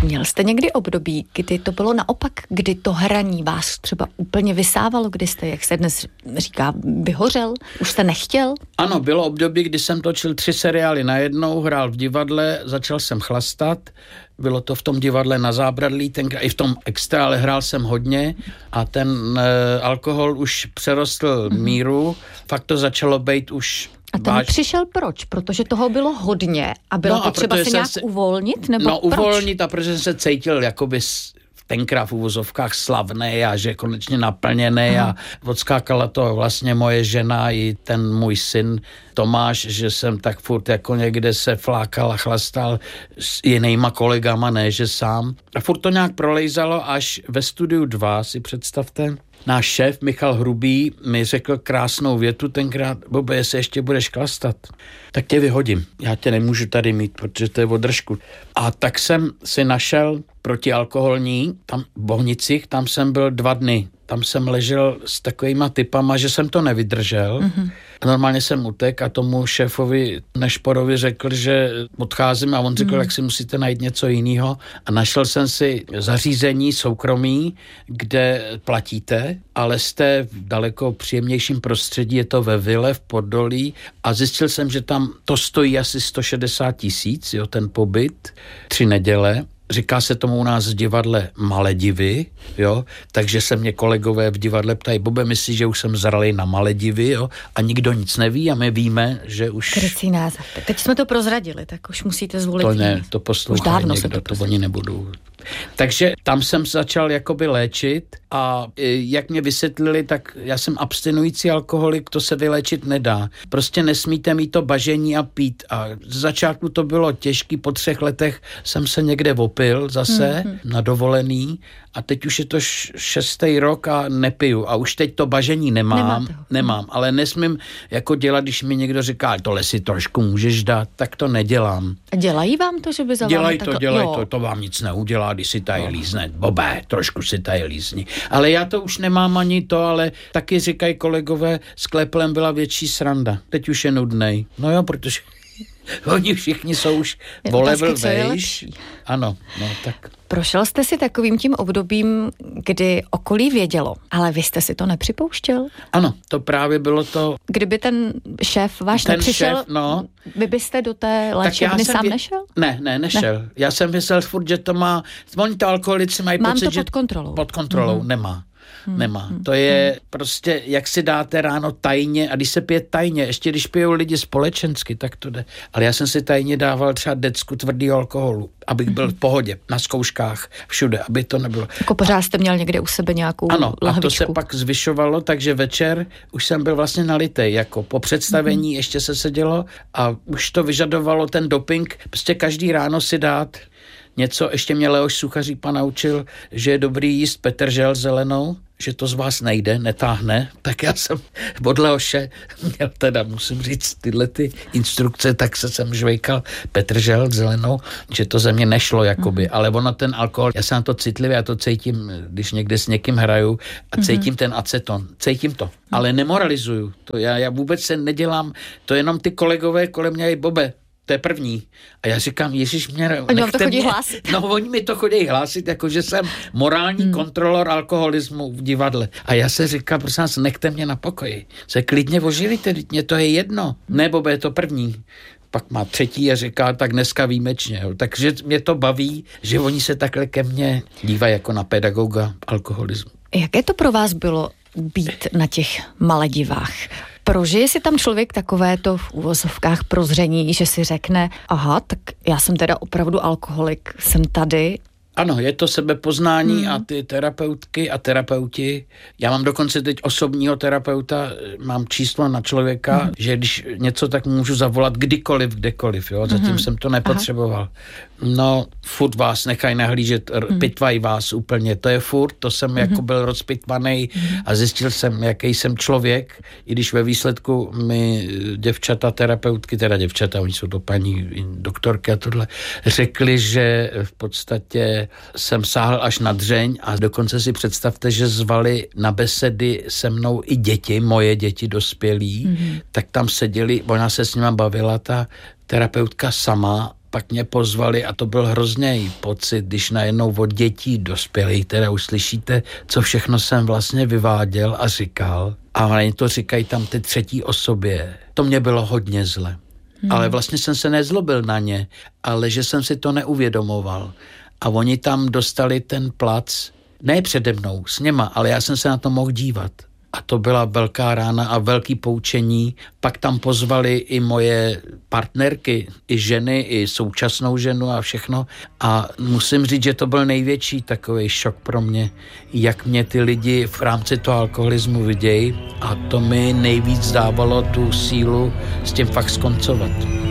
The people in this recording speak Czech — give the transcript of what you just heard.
Měl jste někdy období, kdy to bylo naopak, kdy to hraní vás třeba úplně vysávalo, kdy jste, jak se dnes říká, vyhořel? Už jste nechtěl? Ano, bylo období, kdy jsem točil 3 seriály najednou, hrál v divadle, začal jsem chlastat. Bylo to v tom divadle na Zábradlí, tenkrát i v tom Extra, ale hrál jsem hodně a ten alkohol už přerostl míru. Fakt to začalo být už... A ten přišel proč? Protože toho bylo hodně a bylo potřeba se nějak uvolnit? Nebo proč? Uvolnit a protože jsem se cítil jakoby tenkrát v uvozovkách slavný a že konečně naplněný a odskákala to vlastně moje žena i ten můj syn Tomáš, že jsem tak furt jako někde se flákal a chlastal s jinýma kolegama, ne že sám. A furt to nějak prolejzalo až ve Studiu 2, si představte. Náš šéf Michal Hrubý mi řekl krásnou větu tenkrát: Bobe, jestli ještě budeš chlastat, tak tě vyhodím. Já tě nemůžu tady mít, protože to je o držku. A tak jsem si našel protialkoholní, tam v Bohnicích, tam jsem byl 2 dny. Tam jsem ležel s takovýma typama, že jsem to nevydržel. Normálně jsem utek a tomu šéfovi Nešporovi řekl, že odcházím a on řekl, jak si musíte najít něco jiného. A našel jsem si zařízení soukromí, kde platíte, ale jste v daleko příjemnějším prostředí, je to ve Vile v Podolí a zjistil jsem, že tam to stojí asi 160 000, jo, ten pobyt, 3 neděle. Říká se tomu u nás v divadle Maledivy, jo, takže se mě kolegové v divadle ptají: Bobe, myslíš, že už jsem zralý na Maledivy, jo, a nikdo nic neví a my víme, že už... Krycí název. Teď jsme to prozradili, tak už musíte zvolit. To ne, to poslouchají někdo, to oni nebudou. Takže tam jsem začal jakoby léčit a jak mě vysvětlili, tak já jsem abstinující alkoholik, to se vyléčit nedá. Prostě nesmíte mít to bažení a pít. A z začátku to bylo těžký, po 3 letech jsem se někde opil zase na dovolený a teď už je to 6. rok a nepiju. A už teď to bažení nemám, ale nesmím jako dělat, když mi někdo říká, tohle si trošku můžeš dát, tak to nedělám. A dělají vám to, že by za vámi Dělají to vám nic neudělá, když si tady lízne. Bobe, trošku si tady lízni. Ale já to už nemám ani to, ale taky říkají kolegové, s Kleplem byla větší sranda. Teď už je nudnej. No jo, protože oni všichni jsou už o level vejš. Ano, no tak. Prošel jste si takovým tím obdobím, kdy okolí vědělo, ale vy jste si to nepřipouštěl? Ano, to právě bylo to... Kdyby ten šéf váš nepřišel, vy byste do té léčebny sám nešel? Ne, nešel. Já jsem myslel furt, že to má... Oni to alkoholici mají pocit, že... pod kontrolou. Pod kontrolou, nemá. To je prostě, jak si dáte ráno tajně, a když se pije tajně, ještě když pijou lidi společensky, tak to jde. Ale já jsem si tajně dával třeba decku tvrdýho alkoholu, abych byl v pohodě, na zkouškách, všude, aby to nebylo. Jako pořád jste měl někde u sebe nějakou lahvičku. A to se pak zvyšovalo, takže večer už jsem byl vlastně nalitej, jako po představení ještě se sedělo a už to vyžadovalo ten doping, prostě každý ráno si dát něco. Ještě mě Leoš Suchařík naučil, že je dobrý jíst petržel zelenou, že to z vás nejde, netáhne, tak já jsem od Leoše měl teda, musím říct, tyhle ty instrukce, tak se jsem žvejkal petržel zelenou, že to ze mě nešlo jakoby, ale ono ten alkohol, já jsem na to citlivý, já to cítím, když někde s někým hraju a cítím ten aceton, cítím to, ale nemoralizuju, to já vůbec se nedělám, to jenom ty kolegové kolem mě, Bobe, to je první. A já říkám, ježišměr, oni vám to chodí hlásit. No, oni mi to chodí hlásit, jako že jsem morální kontrolor alkoholismu v divadle. A já se říkám, prosím vás, nechte mě na pokoji. Se klidně oživíte, mě to je jedno. Ne, Bobe, je to první. Pak má 3. a říká, tak dneska výjimečně. Jo. Takže mě to baví, že oni se takhle ke mně dívají jako na pedagoga alkoholismu. Jaké to pro vás bylo být na těch Maledivách? Prožije si tam člověk takovéto v uvozovkách prozření, že si řekne, aha, tak já jsem teda opravdu alkoholik, jsem tady. Ano, je to sebepoznání a ty terapeutky a terapeuti. Já mám dokonce teď osobního terapeuta, mám číslo na člověka, že když něco, tak můžu zavolat kdekoliv, jo. Zatím jsem to nepotřeboval. No, furt vás nechají nahlížet, pitvají vás úplně, to je furt, to jsem jako byl rozpitvanej a zjistil jsem, jaký jsem člověk, i když ve výsledku mi děvčata, terapeutky, teda děvčata, oni jsou to paní doktorky a tohle, řekli, že v podstatě jsem sáhl až na dřeň a dokonce si představte, že zvali na besedy se mnou i děti, moje děti dospělí, tak tam seděli, ona se s nima bavila, ta terapeutka sama pak mě pozvali a to byl hrozný pocit, když najednou od dětí dospělých teda uslyšíte, co všechno jsem vlastně vyváděl a říkal. A oni to říkají tam ty třetí osobě. To mě bylo hodně zle. Ale vlastně jsem se nezlobil na ně, ale že jsem si to neuvědomoval. A oni tam dostali ten plac, ne přede mnou, s něma, ale já jsem se na to mohl dívat. A to byla velká rána a velký poučení. Pak tam pozvali i moje partnerky, i ženy, i současnou ženu a všechno. A musím říct, že to byl největší takový šok pro mě, jak mě ty lidi v rámci toho alkoholismu vidějí. A to mi nejvíc dávalo tu sílu s tím fakt skoncovat.